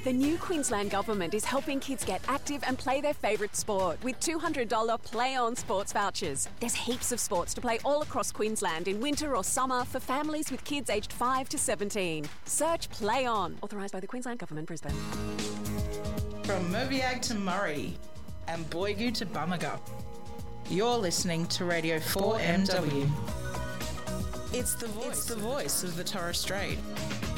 The new Queensland Government is helping kids get active and play their favourite sport with $200 Play On sports vouchers. There's heaps of sports to play all across Queensland in winter or summer for families with kids aged 5 to 17. Search Play On, authorised by the Queensland Government, Brisbane. From Mobiag to Murray and Boigu to Bamaga, you're listening to Radio 4MW. It's the voice of the Torres Strait.